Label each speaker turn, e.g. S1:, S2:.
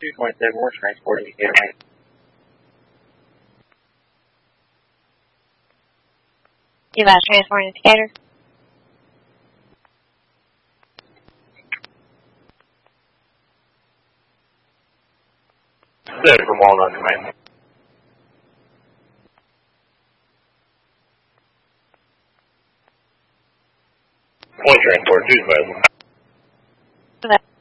S1: 227, we're transporting you here.
S2: Device transport indicator.
S3: Good, from Walnut Command. Point transport, 227.